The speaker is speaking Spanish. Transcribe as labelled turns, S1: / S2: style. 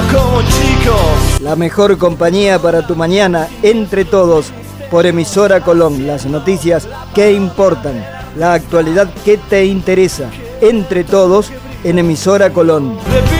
S1: como chico.
S2: La mejor compañía para tu mañana, Entre Todos, por Emisora Colón. Las noticias que importan, la actualidad que te interesa, Entre Todos en Emisora Colón.